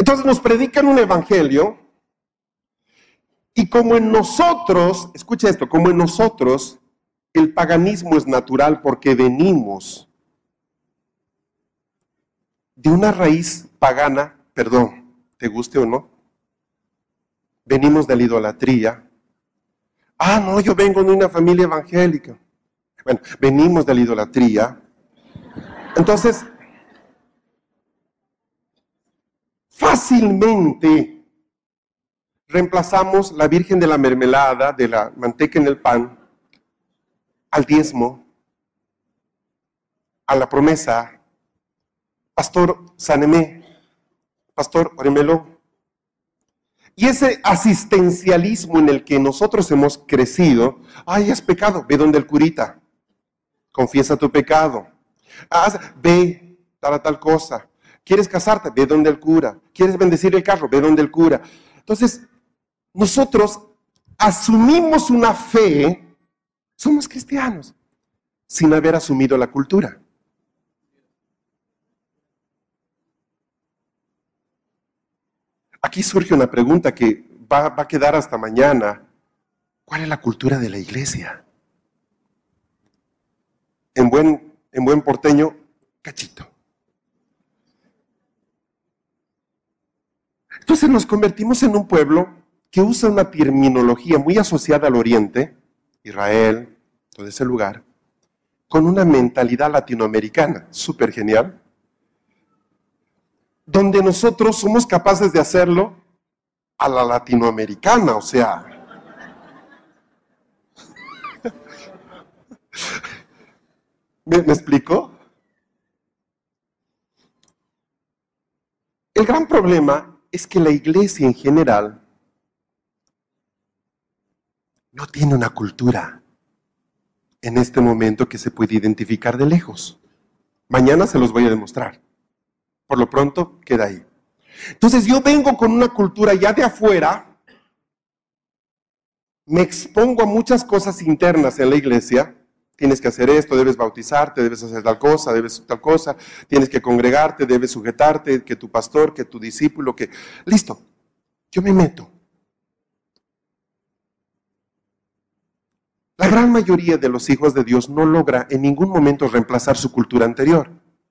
Entonces nos predican un evangelio y como en nosotros, escucha esto, como en nosotros el paganismo es natural porque venimos de una raíz pagana, perdón, te guste o no, venimos de la idolatría. Ah, no, yo vengo de una familia evangélica. Bueno, venimos de la idolatría. Entonces, fácilmente reemplazamos la Virgen de la mermelada, de la manteca en el pan, al diezmo, a la promesa. Pastor, sáneme. Pastor, orémelo. Y ese asistencialismo en el que nosotros hemos crecido, ay, es pecado, ve donde el curita, confiesa tu pecado. Ve tal cosa. ¿Quieres casarte? Ve donde el cura. ¿Quieres bendecir el carro? Ve donde el cura. Entonces, nosotros asumimos una fe, somos cristianos, sin haber asumido la cultura. Aquí surge una pregunta que va a quedar hasta mañana. ¿Cuál es la cultura de la iglesia? En buen porteño, cachito. Entonces nos convertimos en un pueblo que usa una terminología muy asociada al Oriente, Israel, todo ese lugar, con una mentalidad latinoamericana, súper genial, donde nosotros somos capaces de hacerlo a la latinoamericana, o sea. ¿Me explico? El gran problema es que la iglesia en general no tiene una cultura en este momento que se puede identificar de lejos. Mañana se los voy a demostrar. Por lo pronto, queda ahí. Entonces yo vengo con una cultura ya de afuera, me expongo a muchas cosas internas en la iglesia. Tienes que hacer esto, debes bautizarte, debes hacer tal cosa, tienes que congregarte, debes sujetarte, que tu pastor, que tu discípulo, que... Listo, yo me meto. La gran mayoría de los hijos de Dios no logra en ningún momento reemplazar su cultura anterior.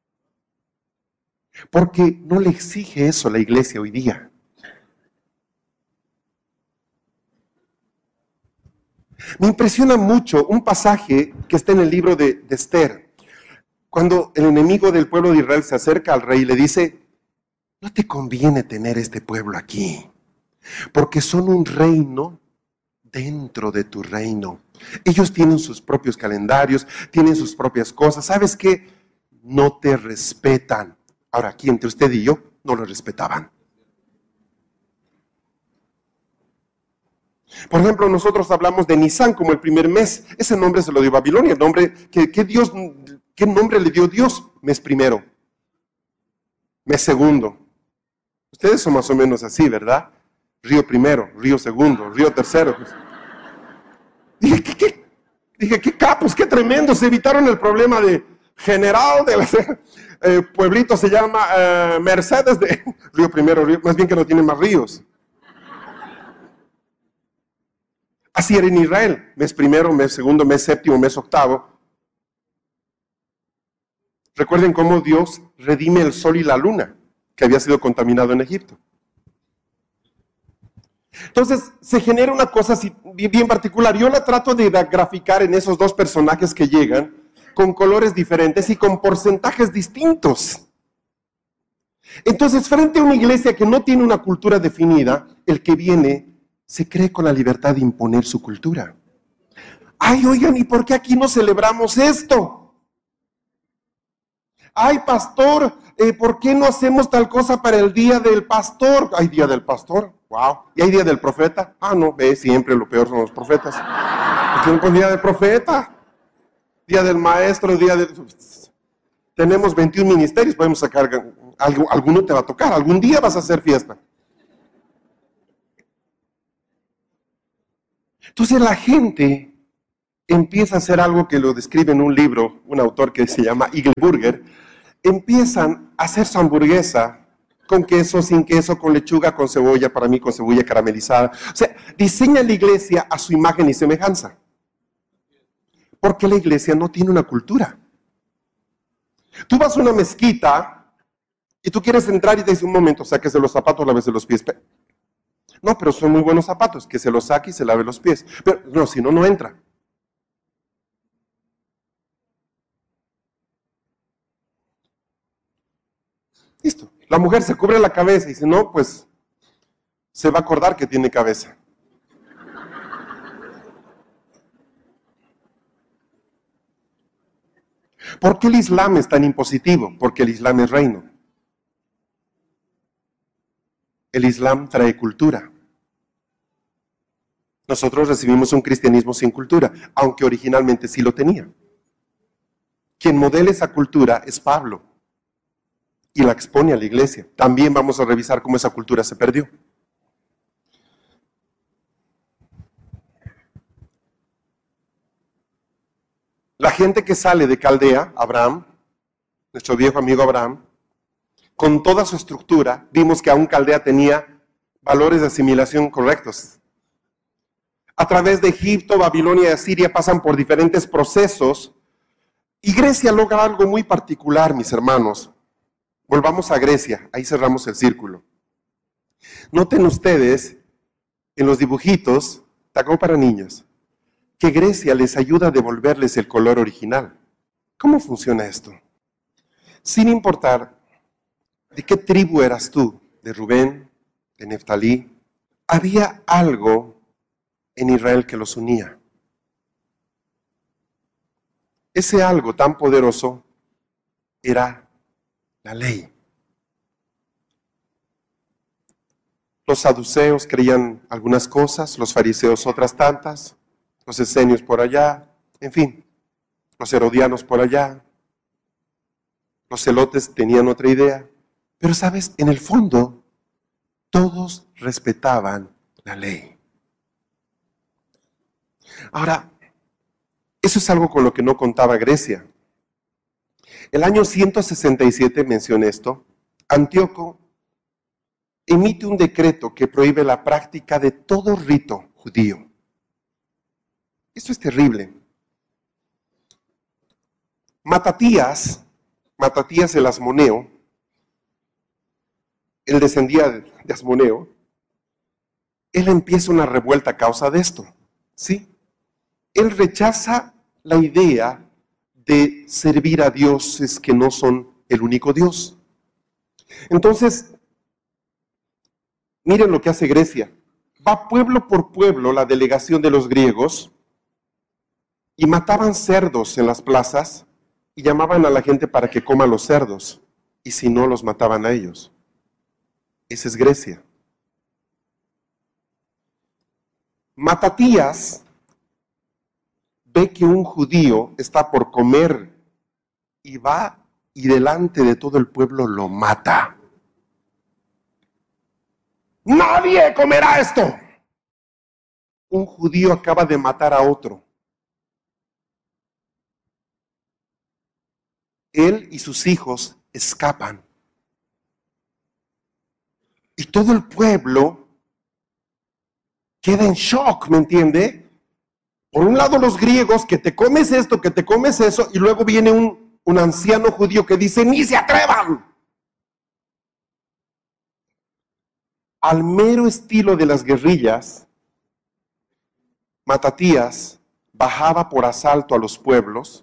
Porque no le exige eso la iglesia hoy día. Me impresiona mucho un pasaje que está en el libro de Esther. Cuando el enemigo del pueblo de Israel se acerca al rey y le dice, no te conviene tener este pueblo aquí, porque son un reino dentro de tu reino. Ellos tienen sus propios calendarios, tienen sus propias cosas. ¿Sabes qué? No te respetan. Ahora, aquí entre usted y yo, no lo respetaban. Por ejemplo, nosotros hablamos de Nisan como el primer mes. Ese nombre se lo dio Babilonia. El nombre ¿qué nombre le dio Dios? Mes primero. Mes segundo. Ustedes son más o menos así, ¿verdad? Río primero, río segundo, río tercero. Dije, qué capos, qué tremendos. Se evitaron el problema de general de pueblito se llama Mercedes de río primero, más bien que no tiene más ríos. Así era en Israel, mes primero, mes segundo, mes séptimo, mes octavo. Recuerden cómo Dios redime el sol y la luna, que había sido contaminado en Egipto. Entonces, se genera una cosa así, bien particular. Yo la trato de graficar en esos dos personajes que llegan, con colores diferentes y con porcentajes distintos. Entonces, frente a una iglesia que no tiene una cultura definida, el que viene se cree con la libertad de imponer su cultura. Ay, oigan, ¿y por qué aquí no celebramos esto? Ay, pastor, ¿por qué no hacemos tal cosa para el día del pastor? ¿Hay día del pastor? Wow. ¿Y hay día del profeta? Ah, no, siempre lo peor son los profetas. ¿Por qué no día del profeta? Día del maestro, día del... Tenemos 21 ministerios, podemos sacar, alguno te va a tocar, algún día vas a hacer fiesta. Entonces la gente empieza a hacer algo que lo describe en un libro, un autor que se llama Eagle Burger. Empiezan a hacer su hamburguesa con queso, sin queso, con lechuga, con cebolla, para mí con cebolla caramelizada. O sea, diseña la iglesia a su imagen y semejanza. Porque la iglesia no tiene una cultura. Tú vas a una mezquita y tú quieres entrar y te dice, un momento, sáquese los zapatos, lávese los pies. No, pero son muy buenos zapatos, que se los saque y se lave los pies. Pero no, si no, no entra. Listo. La mujer se cubre la cabeza y dice, no, pues se va a acordar que tiene cabeza. ¿Por qué el Islam es tan impositivo? Porque el Islam es reino. El Islam trae cultura. Nosotros recibimos un cristianismo sin cultura, aunque originalmente sí lo tenía. Quien modela esa cultura es Pablo y la expone a la iglesia. También vamos a revisar cómo esa cultura se perdió. La gente que sale de Caldea, Abraham, nuestro viejo amigo Abraham, con toda su estructura, vimos que aún Caldea tenía valores de asimilación correctos. A través de Egipto, Babilonia y Asiria pasan por diferentes procesos y Grecia logra algo muy particular, mis hermanos. Volvamos a Grecia, ahí cerramos el círculo. Noten ustedes en los dibujitos, tacón para niños, que Grecia les ayuda a devolverles el color original. ¿Cómo funciona esto? Sin importar de qué tribu eras tú, de Rubén, de Neftalí, había algo en Israel que los unía. Ese algo tan poderoso era la ley. Los saduceos creían algunas cosas, los fariseos otras tantas, los esenios por allá, en fin, los herodianos por allá, los celotes tenían otra idea, pero sabes, en el fondo, todos respetaban la ley. Ahora, eso es algo con lo que no contaba Grecia. El año 167, mencioné esto, Antíoco emite un decreto que prohíbe la práctica de todo rito judío. Esto es terrible. Matatías el Asmoneo, él descendía de Asmoneo, él empieza una revuelta a causa de esto, ¿sí? Él rechaza la idea de servir a dioses que no son el único Dios. Entonces, miren lo que hace Grecia. Va pueblo por pueblo la delegación de los griegos y mataban cerdos en las plazas y llamaban a la gente para que coma los cerdos. Y si no, los mataban a ellos. Esa es Grecia. Matatías ve que un judío está por comer y va y delante de todo el pueblo lo mata. ¡Nadie comerá esto! Un judío acaba de matar a otro. Él y sus hijos escapan. Y todo el pueblo queda en shock, ¿me entiende? Por un lado los griegos, que te comes esto, que te comes eso, y luego viene un anciano judío que dice, ¡ni se atrevan! Al mero estilo de las guerrillas, Matatías bajaba por asalto a los pueblos,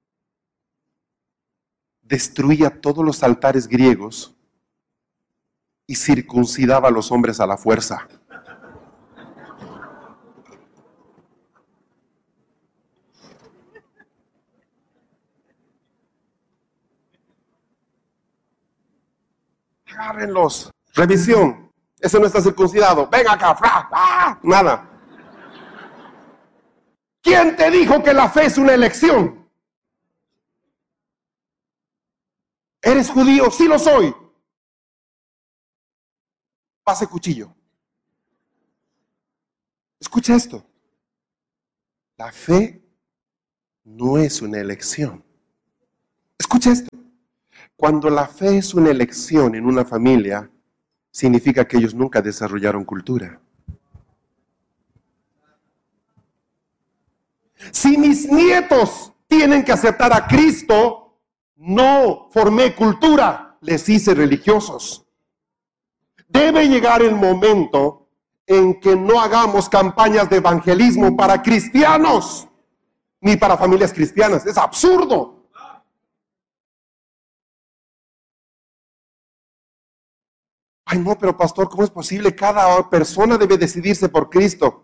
destruía todos los altares griegos y circuncidaba a los hombres a la fuerza. Agárrenlos. Revisión. Ese no está circuncidado. Ven acá. ¡Fra! ¡Ah! Nada. ¿Quién te dijo que la fe es una elección? ¿Eres judío? Sí lo soy. Pase cuchillo. Escucha esto. La fe no es una elección. Escucha esto. Cuando la fe es una elección en una familia, significa que ellos nunca desarrollaron cultura. Si mis nietos tienen que aceptar a Cristo, no formé cultura, les hice religiosos. Debe llegar el momento en que no hagamos campañas de evangelismo para cristianos, ni para familias cristianas. Es absurdo. Ay, no, pero pastor, ¿cómo es posible? Cada persona debe decidirse por Cristo.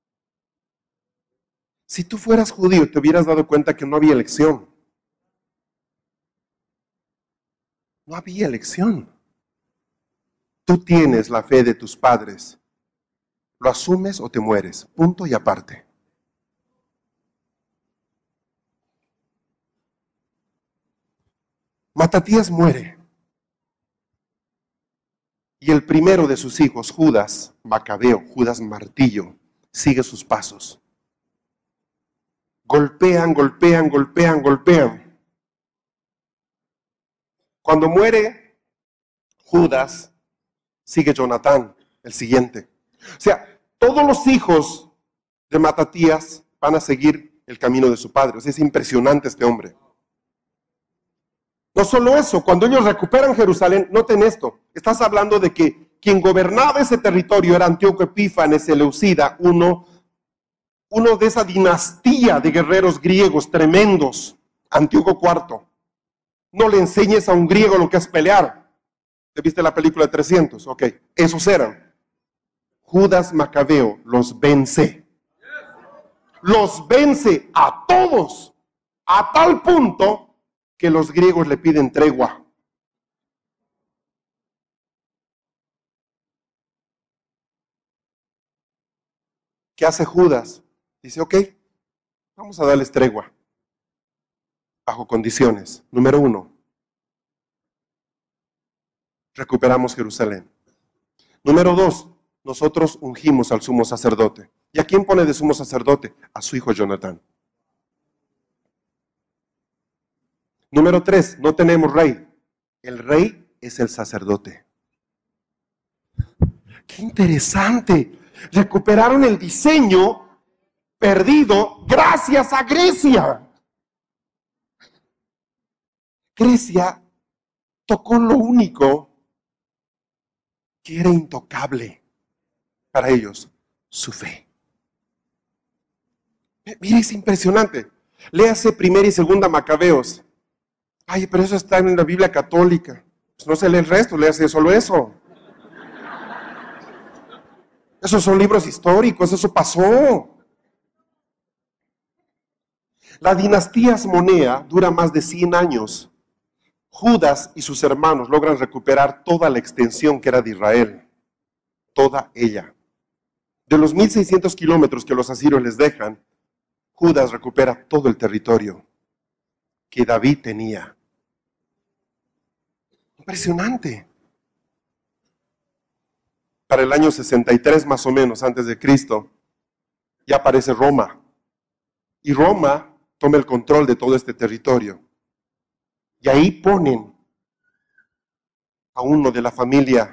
Si tú fueras judío, te hubieras dado cuenta que no había elección. No había elección. Tú tienes la fe de tus padres. ¿Lo asumes o te mueres? Punto y aparte. Matatías muere. Y el primero de sus hijos, Judas Macabeo, Judas Martillo, sigue sus pasos. Golpean, golpean, golpean, golpean. Cuando muere Judas, sigue Jonatán, el siguiente. O sea, todos los hijos de Matatías van a seguir el camino de su padre. O sea, es impresionante este hombre. No solo eso, cuando ellos recuperan Jerusalén, noten esto, estás hablando de que quien gobernaba ese territorio era Antíoco Epífanes Seleucida, uno de esa dinastía de guerreros griegos tremendos, Antíoco IV. No le enseñes a un griego lo que es pelear. ¿Te viste la película de 300? Ok, esos eran. Judas Macabeo los vence. Los vence a todos, a tal punto que los griegos le piden tregua. ¿Qué hace Judas? Dice, ok, vamos a darles tregua, bajo condiciones. Número 1, recuperamos Jerusalén. Número 2, nosotros ungimos al sumo sacerdote. ¿Y a quién pone de sumo sacerdote? A su hijo Jonatán. Número 3, no tenemos rey. El rey es el sacerdote. ¡Qué interesante! Recuperaron el diseño perdido gracias a Grecia. Grecia tocó lo único que era intocable para ellos, su fe. Mira, es impresionante. Léase primera y segunda Macabeos. Ay, pero eso está en la Biblia católica. Pues no se lee el resto, léase solo eso. Esos son libros históricos, eso pasó. La dinastía Asmonea dura más de 100 años. Judas y sus hermanos logran recuperar toda la extensión que era de Israel. Toda ella. De los 1600 kilómetros que los asirios les dejan, Judas recupera todo el territorio que David tenía. Impresionante. Para el año 63 más o menos antes de Cristo, ya aparece Roma. Y Roma toma el control de todo este territorio. Y ahí ponen a uno de la familia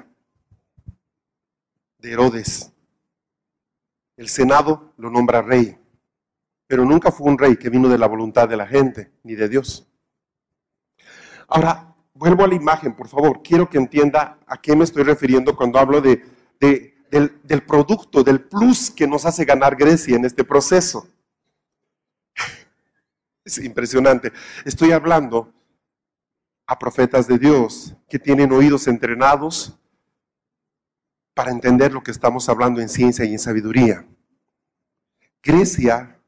de Herodes. El Senado lo nombra rey, pero nunca fue un rey que vino de la voluntad de la gente, ni de Dios. Ahora, vuelvo a la imagen, por favor. Quiero que entienda a qué me estoy refiriendo cuando hablo del producto, del plus que nos hace ganar Grecia en este proceso. Es impresionante. Estoy hablando a profetas de Dios que tienen oídos entrenados para entender lo que estamos hablando en ciencia y en sabiduría. Grecia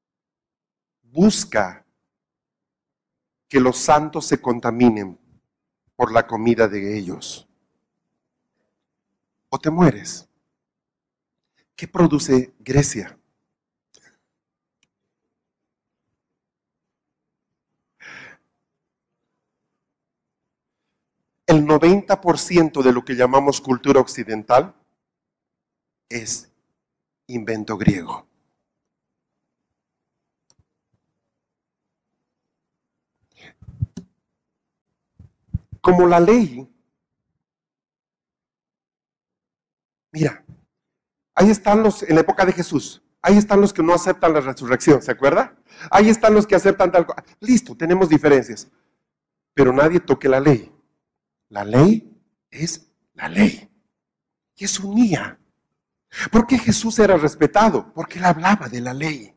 busca que los santos se contaminen por la comida de ellos. O te mueres. ¿Qué produce Grecia? El 90% de lo que llamamos cultura occidental es invento griego. como la ley. Mira, ahí están los, en la época de Jesús, ahí están los que no aceptan la resurrección, ¿se acuerda? Ahí están los que aceptan tal cosa. Listo, tenemos diferencias, pero nadie toque la ley. La ley es la ley. Y eso unía. ¿Por qué Jesús era respetado? Porque él hablaba de la ley.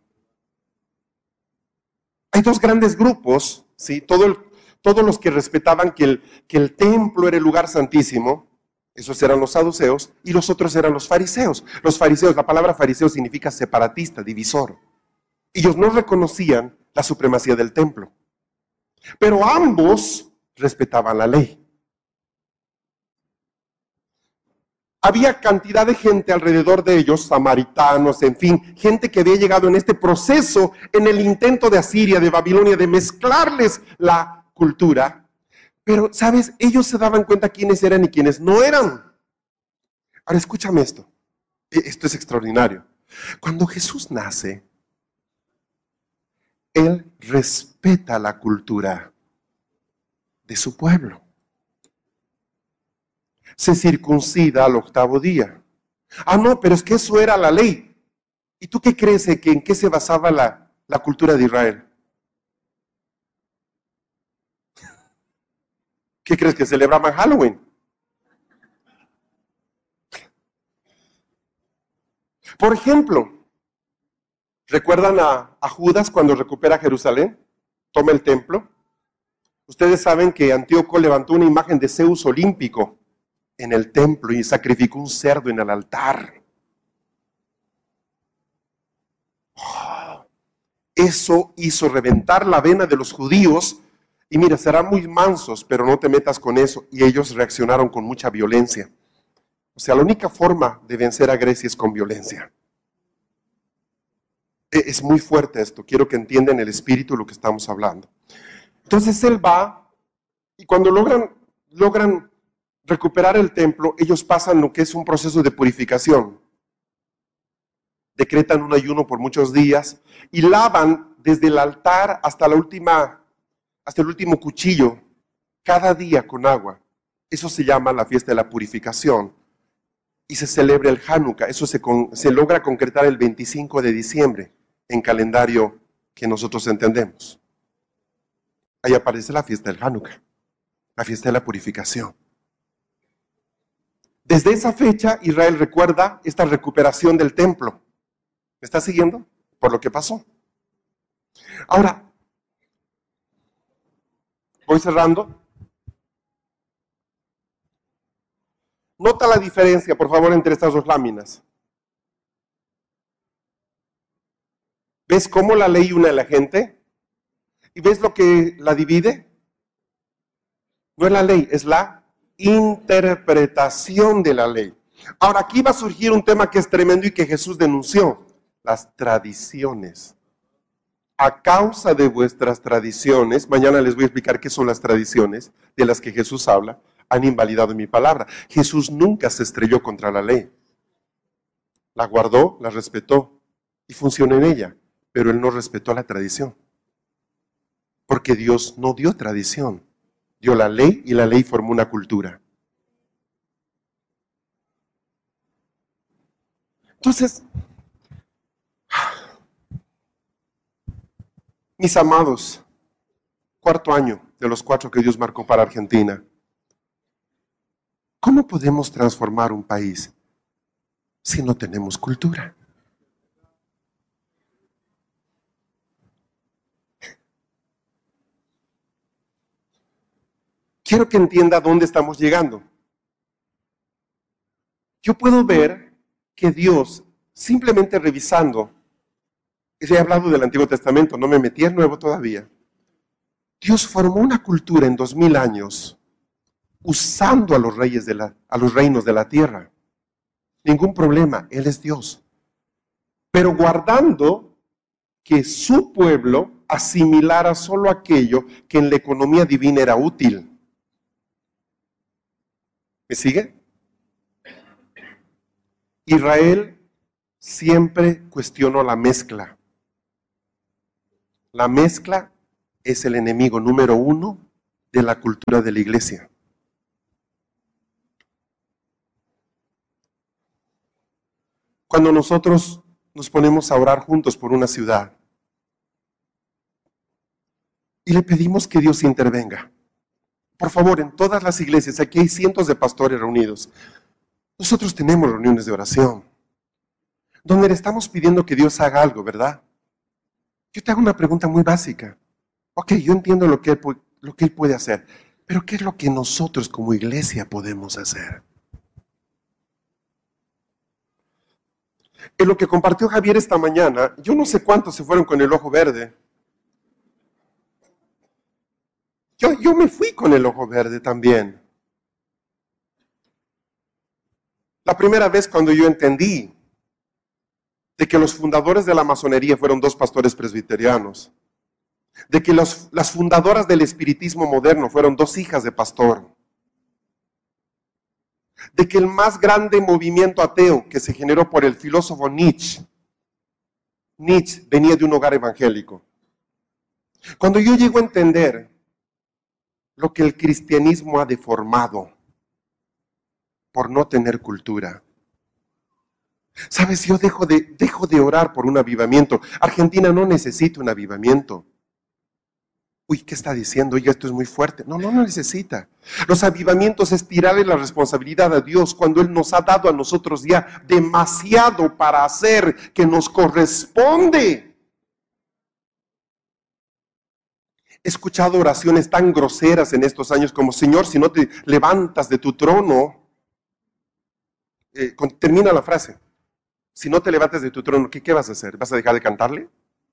Hay dos grandes grupos, ¿sí? Todos los que respetaban que el templo era el lugar santísimo, esos eran los saduceos, y los otros eran los fariseos. Los fariseos, la palabra fariseo significa separatista, divisor. Ellos no reconocían la supremacía del templo. Pero ambos respetaban la ley. Había cantidad de gente alrededor de ellos, samaritanos, en fin, gente que había llegado en este proceso, en el intento de Asiria, de Babilonia, de mezclarles la cultura. Pero, ¿sabes? Ellos se daban cuenta quiénes eran y quiénes no eran. Ahora, escúchame esto. Esto es extraordinario. Cuando Jesús nace, Él respeta la cultura de su pueblo. Se circuncida al 8º día. Ah, no, pero es que eso era la ley. ¿Y tú qué crees que en qué se basaba la cultura de Israel? ¿Qué crees que celebraban Halloween? Por ejemplo, ¿recuerdan a Judas cuando recupera Jerusalén? Toma el templo. Ustedes saben que Antíoco levantó una imagen de Zeus olímpico en el templo y sacrificó un cerdo en el altar. Eso hizo reventar la vena de los judíos. Y mira, serán muy mansos, pero no te metas con eso. Y ellos reaccionaron con mucha violencia. O sea, la única forma de vencer a Grecia es con violencia. Es muy fuerte esto. Quiero que entiendan el espíritu de lo que estamos hablando. Entonces él va, y cuando logran recuperar el templo, ellos pasan lo que es un proceso de purificación. Decretan un ayuno por muchos días y lavan desde el altar hasta el último cuchillo, cada día con agua. Eso se llama la fiesta de la purificación. Y se celebra el Hanukkah. Eso se logra concretar el 25 de diciembre en calendario que nosotros entendemos. Ahí aparece la fiesta del Hanukkah, la fiesta de la purificación. Desde esa fecha, Israel recuerda esta recuperación del templo. ¿Me está siguiendo? Por lo que pasó. Ahora, voy cerrando. Nota la diferencia, por favor, entre estas dos láminas. ¿Ves cómo la ley une a la gente? ¿Y ves lo que la divide? No es la ley, es la interpretación de la ley. Ahora, aquí va a surgir un tema que es tremendo y que Jesús denunció: las tradiciones. A causa de vuestras tradiciones, mañana les voy a explicar qué son las tradiciones de las que Jesús habla, han invalidado mi palabra. Jesús nunca se estrelló contra la ley. La guardó, la respetó y funcionó en ella, pero él no respetó la tradición. Porque Dios no dio tradición, dio la ley y la ley formó una cultura. Entonces, mis amados, 4º año de los 4 que Dios marcó para Argentina. ¿Cómo podemos transformar un país si no tenemos cultura? Quiero que entienda dónde estamos llegando. Yo puedo ver que Dios, simplemente revisando, he hablado del Antiguo Testamento, no me metí al Nuevo todavía. Dios formó una cultura en 2000 años usando a los reinos de la tierra. Ningún problema, Él es Dios. Pero guardando que su pueblo asimilara solo aquello que en la economía divina era útil. ¿Me sigue? Israel siempre cuestionó la mezcla. La mezcla es el enemigo número 1 de la cultura de la iglesia. cuando nosotros nos ponemos a orar juntos por una ciudad y le pedimos que Dios intervenga. Por favor, en todas las iglesias, aquí hay cientos de pastores reunidos. Nosotros tenemos reuniones de oración, donde le estamos pidiendo que Dios haga algo, ¿verdad? Yo te hago una pregunta muy básica. Ok, yo entiendo lo que Él puede hacer, pero ¿qué es lo que nosotros como iglesia podemos hacer? En lo que compartió Javier esta mañana, yo no sé cuántos se fueron con el ojo verde. Yo me fui con el ojo verde también. La primera vez cuando yo entendí de que los fundadores de la masonería fueron dos pastores presbiterianos, de que las fundadoras del espiritismo moderno fueron dos hijas de pastor, de que el más grande movimiento ateo que se generó por el filósofo Nietzsche venía de un hogar evangélico. Cuando yo llego a entender lo que el cristianismo ha deformado por no tener cultura, ¿sabes? Yo dejo de orar por un avivamiento. Argentina no necesita un avivamiento. Uy, ¿qué está diciendo? Oye, esto es muy fuerte. No necesita. Los avivamientos es tirarle la responsabilidad a Dios cuando Él nos ha dado a nosotros ya demasiado para hacer que nos corresponde. He escuchado oraciones tan groseras en estos años como: Señor, si no te levantas de tu trono, termina la frase, si no te levantas de tu trono, ¿qué vas a hacer? ¿Vas a dejar de cantarle?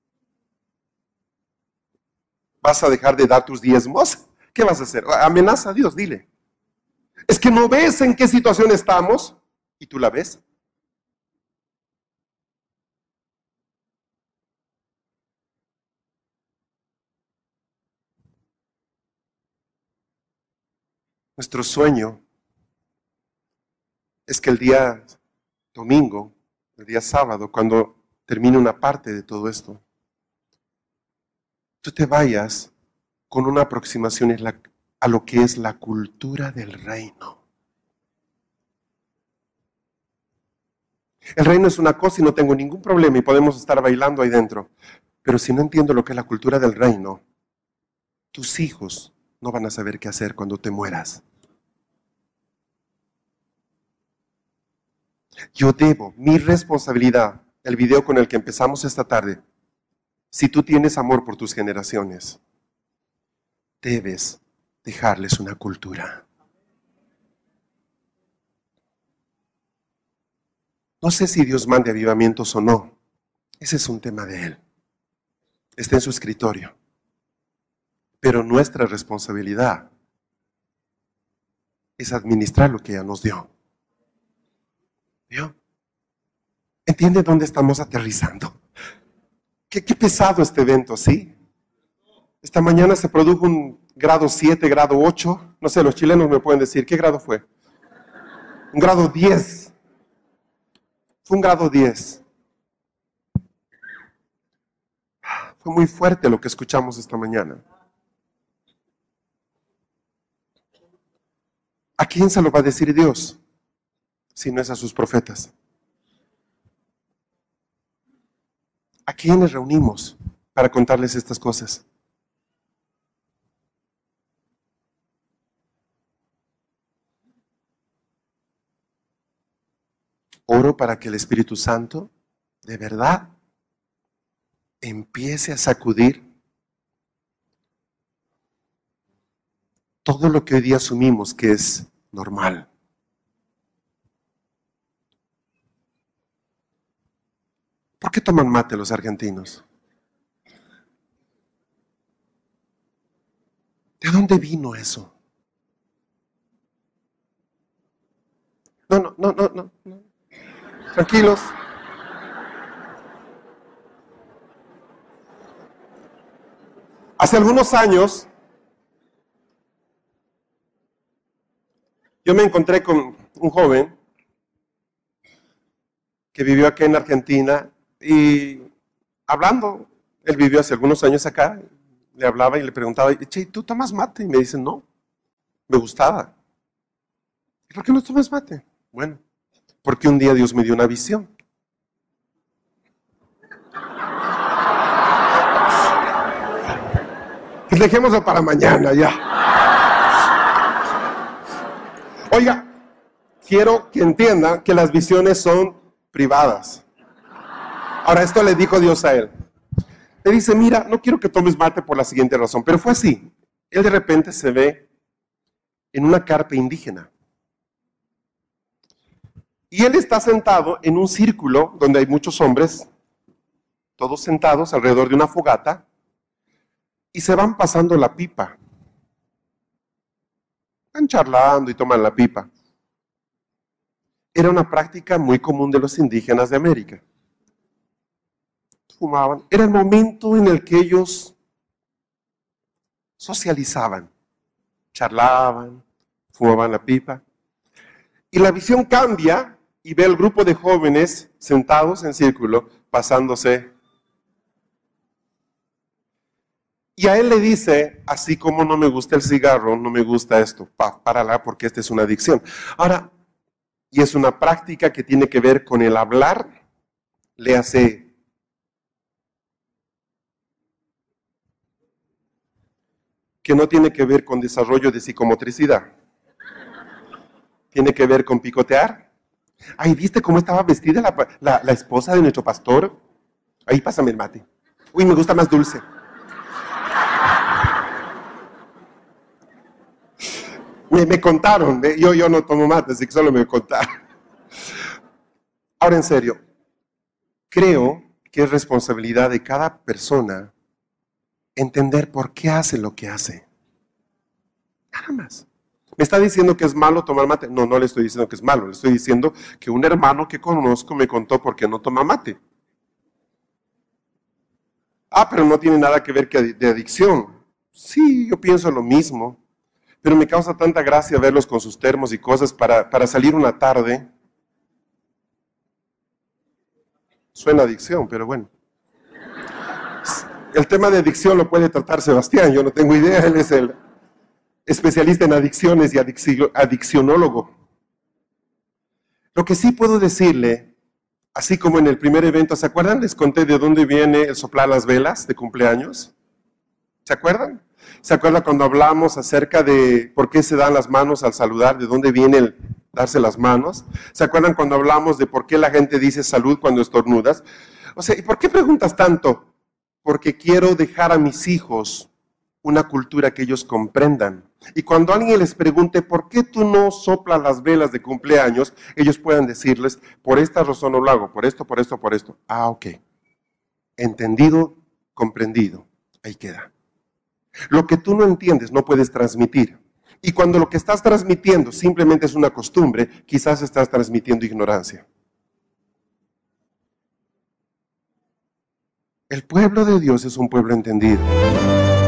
¿Vas a dejar de dar tus diezmos? ¿Qué vas a hacer? Amenaza a Dios, dile. Es que no ves en qué situación estamos y tú la ves. Nuestro sueño es que el día domingo, el día sábado, cuando termine una parte de todo esto, tú te vayas con una aproximación a lo que es la cultura del reino. El reino es una cosa y no tengo ningún problema y podemos estar bailando ahí dentro. Pero si no entiendo lo que es la cultura del reino, tus hijos no van a saber qué hacer cuando te mueras. Yo debo, mi responsabilidad, el video con el que empezamos esta tarde, si tú tienes amor por tus generaciones, debes dejarles una cultura. No sé si Dios mande avivamientos o no. Ese es un tema de Él. Está en su escritorio. Pero nuestra responsabilidad es administrar lo que ella nos dio. ¿Vio? ¿Entiende dónde estamos aterrizando? Qué pesado este evento, ¿sí? Esta mañana se produjo un grado 7, grado 8. No sé, los chilenos me pueden decir, ¿qué grado fue? Un grado 10. Fue un grado 10. Fue muy fuerte lo que escuchamos esta mañana. ¿A quién se lo va a decir Dios si no es a sus profetas? ¿A quiénes reunimos para contarles estas cosas? Oro para que el Espíritu Santo, de verdad, empiece a sacudir todo lo que hoy día asumimos que es normal. ¿Por qué toman mate los argentinos? ¿De dónde vino eso? No. Tranquilos. Hace algunos años, yo me encontré con un joven que vivió aquí en Argentina y hablando, él vivió hace algunos años acá, le hablaba y le preguntaba, che, ¿tú tomas mate? Y me dice, no, me gustaba. ¿Y por qué no tomas mate? Bueno, porque un día Dios me dio una visión. dejémoslo para mañana ya. Oiga, quiero que entienda que las visiones son privadas. Ahora, esto le dijo Dios a él. Le dice, mira, no quiero que tomes mate por la siguiente razón, pero fue así. Él de repente se ve en una carpa indígena. Y él está sentado en un círculo donde hay muchos hombres, todos sentados alrededor de una fogata, y se van pasando la pipa. Van charlando y toman la pipa. Era una práctica muy común de los indígenas de América. Fumaban. Era el momento en el que ellos socializaban, charlaban, fumaban la pipa. Y la visión cambia y ve al grupo de jóvenes sentados en círculo, pasándose. Y a él le dice, así como no me gusta el cigarro, no me gusta esto, párala porque esta es una adicción. Ahora, y es una práctica que tiene que ver con el hablar, le hace que no tiene que ver con desarrollo de psicomotricidad. Tiene que ver con picotear. Ay, ¿viste cómo estaba vestida la esposa de nuestro pastor? Ahí pásame el mate. Uy, me gusta más dulce. Me contaron, yo no tomo mate, así que solo me contaron. Ahora en serio, creo que es responsabilidad de cada persona entender por qué hace lo que hace. Nada más. ¿Me está diciendo que es malo tomar mate? No, no le estoy diciendo que es malo, le estoy diciendo que un hermano que conozco me contó por qué no toma mate. Ah, pero no tiene nada que ver de adicción. Sí, yo pienso lo mismo, pero me causa tanta gracia verlos con sus termos y cosas para salir una tarde. Suena adicción, pero bueno. El tema de adicción lo puede tratar Sebastián, yo no tengo idea, él es el especialista en adicciones y adiccionólogo. Lo que sí puedo decirle, así como en el primer evento, ¿se acuerdan? Les conté de dónde viene el soplar las velas de cumpleaños. ¿Se acuerdan? ¿Se acuerdan cuando hablamos acerca de por qué se dan las manos al saludar, de dónde viene el darse las manos? ¿Se acuerdan cuando hablamos de por qué la gente dice salud cuando estornudas? O sea, ¿y por qué preguntas tanto? Porque quiero dejar a mis hijos una cultura que ellos comprendan. Y cuando alguien les pregunte, ¿por qué tú no soplas las velas de cumpleaños? Ellos puedan decirles, por esta razón no lo hago, por esto, por esto, por esto. Ah, ok. Entendido, comprendido. Ahí queda. Lo que tú no entiendes no puedes transmitir. Y cuando lo que estás transmitiendo simplemente es una costumbre, quizás estás transmitiendo ignorancia. El pueblo de Dios es un pueblo entendido.